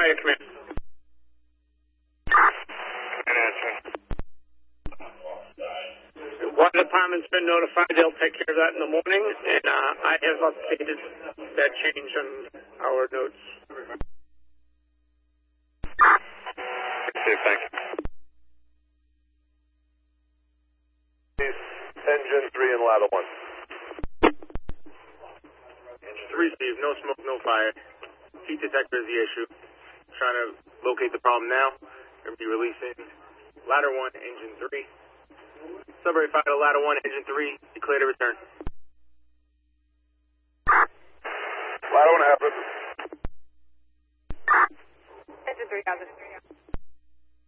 Fighter Command. Water Department's been notified. They'll take care of that in the morning, and I have updated that change on our notes. Okay, thanks. Engine 3 and ladder 1. Engine 3, Steve. No smoke, no fire. Heat detector is the issue. Trying to locate the problem now. Going to be releasing ladder 1, engine 3. Sudbury Fighter, ladder 1, engine 3. Declare to return. Ladder 1 happens. Engine 3,